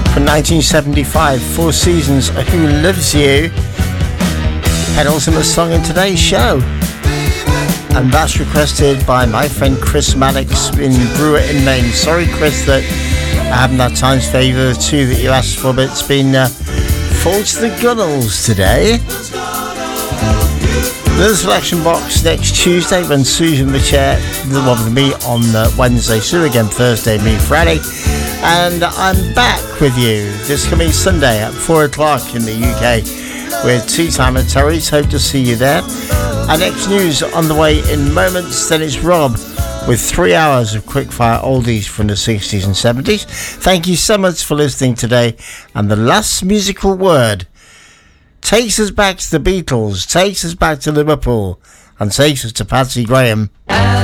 from 1975, Four Seasons, Who Loves You, penultimate song in today's show. And that's requested by my friend Chris Maddox in Brewer in Maine. Sorry, Chris, that I haven't had time to favour the two that you asked for, but it's been full to the gunnels today. Another selection box next Tuesday when Susan Machair, the one with me on Wednesday, Sue again Thursday, me Friday. And I'm back with you this coming Sunday at 4 o'clock in the UK with Tea Time at Terry's. Hope to see you there. Our next news on the way in moments. Then it's Rob with 3 hours of quickfire oldies from the 60s and 70s. Thank you so much for listening today. And the last musical word takes us back to the Beatles, takes us back to Liverpool, and takes us to Patsy Graham.